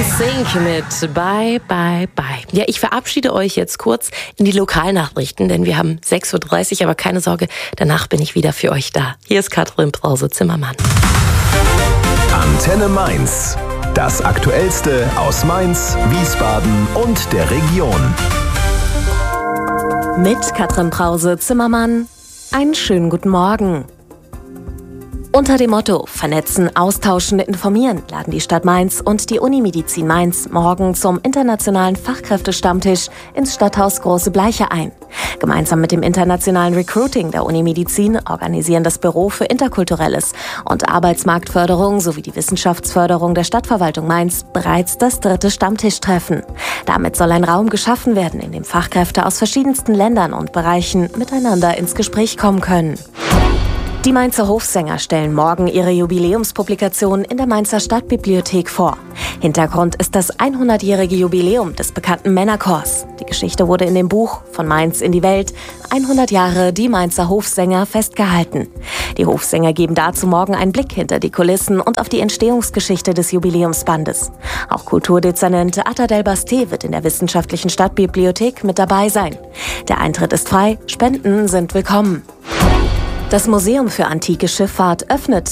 NSYNC mit Bye, Bye, Bye. Ja, ich verabschiede euch jetzt kurz in die Lokalnachrichten, denn wir haben 6.30 Uhr, aber keine Sorge, danach bin ich wieder für euch da. Hier ist Katrin Brause-Zimmermann. Antenne Mainz. Das Aktuellste aus Mainz, Wiesbaden und der Region. Mit Katrin Brause-Zimmermann. Einen schönen guten Morgen. Unter dem Motto Vernetzen, Austauschen, Informieren laden die Stadt Mainz und die Unimedizin Mainz morgen zum internationalen Fachkräftestammtisch ins Stadthaus Große Bleiche ein. Gemeinsam mit dem internationalen Recruiting der Unimedizin organisieren das Büro für Interkulturelles und Arbeitsmarktförderung sowie die Wissenschaftsförderung der Stadtverwaltung Mainz bereits das 3. Stammtischtreffen. Damit soll ein Raum geschaffen werden, in dem Fachkräfte aus verschiedensten Ländern und Bereichen miteinander ins Gespräch kommen können. Die Mainzer Hofsänger stellen morgen ihre Jubiläumspublikation in der Mainzer Stadtbibliothek vor. Hintergrund ist das 100-jährige Jubiläum des bekannten Männerchors. Die Geschichte wurde in dem Buch Von Mainz in die Welt 100 Jahre die Mainzer Hofsänger festgehalten. Die Hofsänger geben dazu morgen einen Blick hinter die Kulissen und auf die Entstehungsgeschichte des Jubiläumsbandes. Auch Kulturdezernent Atta Del Basti wird in der Wissenschaftlichen Stadtbibliothek mit dabei sein. Der Eintritt ist frei, Spenden sind willkommen. Das Museum für antike Schifffahrt öffnet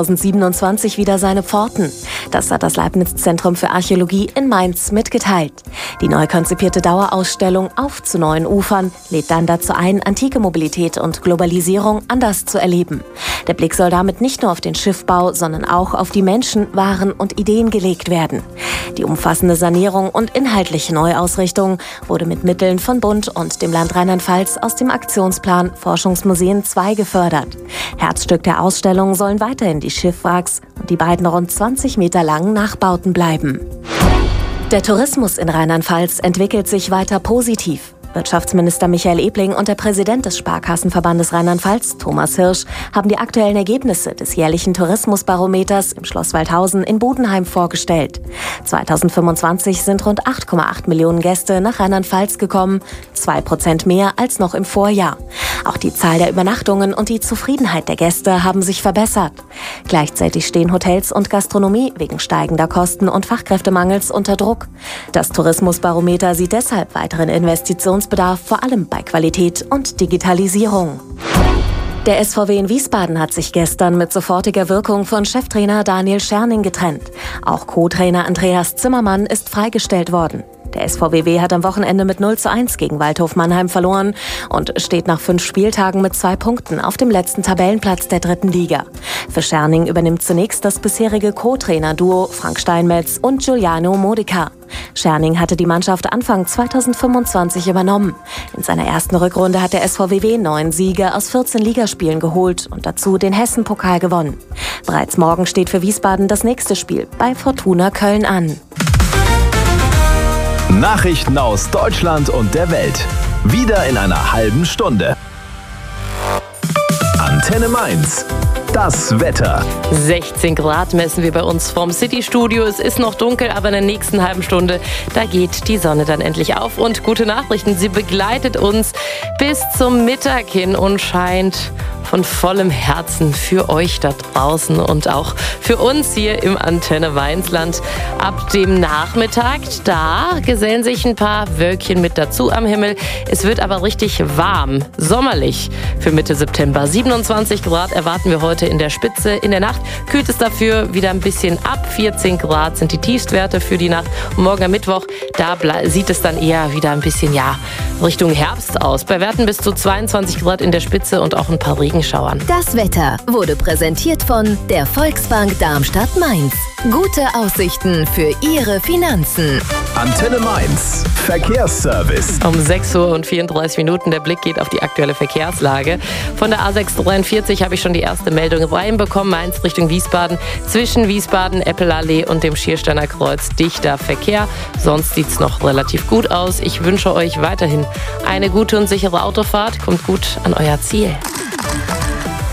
2027 wieder seine Pforten. Das hat das Leibniz-Zentrum für Archäologie in Mainz mitgeteilt. Die neu konzipierte Dauerausstellung Auf zu neuen Ufern lädt dann dazu ein, antike Mobilität und Globalisierung anders zu erleben. Der Blick soll damit nicht nur auf den Schiffbau, sondern auch auf die Menschen, Waren und Ideen gelegt werden. Die umfassende Sanierung und inhaltliche Neuausrichtung wurde mit Mitteln von Bund und dem Land Rheinland-Pfalz aus dem Aktionsplan Forschungsmuseen 2 gefördert. Herzstück der Ausstellung sollen weiterhin die Schiffwracks und die beiden rund 20 Meter langen Nachbauten bleiben. Der Tourismus in Rheinland-Pfalz entwickelt sich weiter positiv. Wirtschaftsminister Michael Ebling und der Präsident des Sparkassenverbandes Rheinland-Pfalz, Thomas Hirsch, haben die aktuellen Ergebnisse des jährlichen Tourismusbarometers im Schloss Waldhausen in Budenheim vorgestellt. 2025 sind rund 8,8 Millionen Gäste nach Rheinland-Pfalz gekommen, 2% mehr als noch im Vorjahr. Auch die Zahl der Übernachtungen und die Zufriedenheit der Gäste haben sich verbessert. Gleichzeitig stehen Hotels und Gastronomie wegen steigender Kosten und Fachkräftemangels unter Druck. Das Tourismusbarometer sieht deshalb weiteren Investitionsbedarf vor allem bei Qualität und Digitalisierung. Der SVW in Wiesbaden hat sich gestern mit sofortiger Wirkung von Cheftrainer Daniel Scherning getrennt. Auch Co-Trainer Andreas Zimmermann ist freigestellt worden. Der SVW hat am Wochenende mit 0:1 gegen Waldhof Mannheim verloren und steht nach 5 Spieltagen mit 2 Punkten auf dem letzten Tabellenplatz der 3. Liga. Für Scherning übernimmt zunächst das bisherige Co-Trainer-Duo Frank Steinmetz und Giuliano Modica. Scherning hatte die Mannschaft Anfang 2025 übernommen. In seiner ersten Rückrunde hat der SVW 9 Siege aus 14 Ligaspielen geholt und dazu den Hessen-Pokal gewonnen. Bereits morgen steht für Wiesbaden das nächste Spiel bei Fortuna Köln an. Nachrichten aus Deutschland und der Welt. Wieder in einer halben Stunde. Antenne Mainz. Das Wetter. 16 Grad messen wir bei uns vom City-Studio. Es ist noch dunkel, aber in der nächsten halben Stunde, da geht die Sonne dann endlich auf. Und gute Nachrichten, sie begleitet uns bis zum Mittag hin und scheint von vollem Herzen für euch da draußen und auch für uns hier im Antenne Mainzland. Ab dem Nachmittag, da gesellen sich ein paar Wölkchen mit dazu am Himmel. Es wird aber richtig warm, sommerlich für Mitte September. 27 Grad erwarten wir heute in der Spitze. In der Nacht kühlt es dafür wieder ein bisschen ab. 14 Grad sind die Tiefstwerte für die Nacht. Und morgen am Mittwoch, da sieht es dann eher wieder ein bisschen, Richtung Herbst aus. Bei Werten bis zu 22 Grad in der Spitze und auch ein paar Regenschauern. Das Wetter wurde präsentiert von der Volksbank Darmstadt-Mainz. Gute Aussichten für Ihre Finanzen. Antenne Mainz. Verkehrsservice. Um 6:34 Uhr. Der Blick geht auf die aktuelle Verkehrslage. Von der A643 habe ich schon die erste Meldung reinbekommen. Mainz Richtung Wiesbaden. Zwischen Wiesbaden, Eppelallee und dem Schiersteiner Kreuz dichter Verkehr. Sonst sieht es noch relativ gut aus. Ich wünsche euch weiterhin eine gute und sichere Autofahrt. Kommt gut an euer Ziel.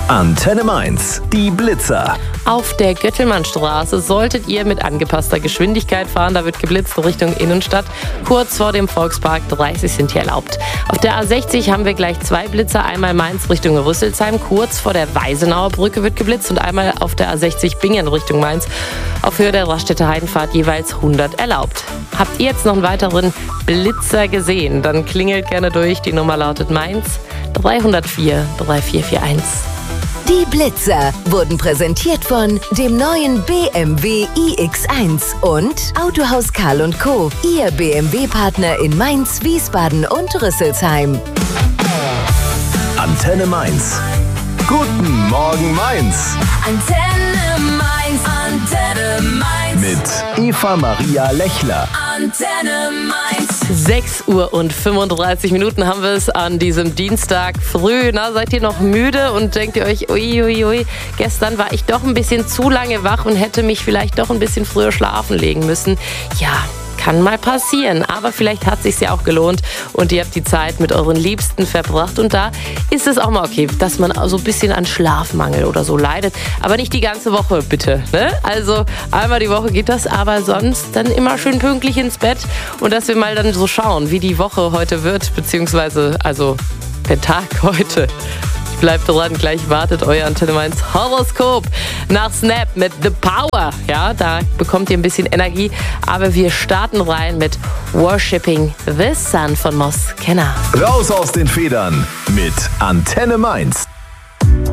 Antenne Mainz, die Blitzer. Auf der Göttelmannstraße solltet ihr mit angepasster Geschwindigkeit fahren. Da wird geblitzt Richtung Innenstadt. Kurz vor dem Volkspark 30 sind hier erlaubt. Auf der A60 haben wir gleich 2 Blitzer. Einmal Mainz Richtung Rüsselsheim. Kurz vor der Weisenauer Brücke wird geblitzt. Und einmal auf der A60 Bingen Richtung Mainz. Auf Höhe der Raststätter Heidenfahrt jeweils 100 erlaubt. Habt ihr jetzt noch einen weiteren Blitzer gesehen? Dann klingelt gerne durch. Die Nummer lautet Mainz 304 3441. Die Blitzer wurden präsentiert von dem neuen BMW iX1 und Autohaus Karl & Co., Ihr BMW-Partner in Mainz, Wiesbaden und Rüsselsheim. Antenne Mainz. Guten Morgen Mainz. Antenne Mainz, Antenne Mainz. Mit Eva Maria Lechler. Antenne Mainz. 6:35 haben wir es an diesem Dienstag früh. Na, seid ihr noch müde und denkt ihr euch, ui, gestern war ich doch ein bisschen zu lange wach und hätte mich vielleicht doch ein bisschen früher schlafen legen müssen. Ja, kann mal passieren, aber vielleicht hat es sich ja auch gelohnt und ihr habt die Zeit mit euren Liebsten verbracht und da ist es auch mal okay, dass man so ein bisschen an Schlafmangel oder so leidet, aber nicht die ganze Woche, bitte, ne? Also einmal die Woche geht das, aber sonst dann immer schön pünktlich ins Bett und dass wir mal dann so schauen, wie die Woche heute wird, beziehungsweise also der Tag heute. Bleibt dran, gleich wartet euer Antenne Mainz Horoskop nach Snap mit The Power. Ja, da bekommt ihr ein bisschen Energie, aber wir starten rein mit Worshipping the Sun von Moss Kenner. Raus aus den Federn mit Antenne Mainz.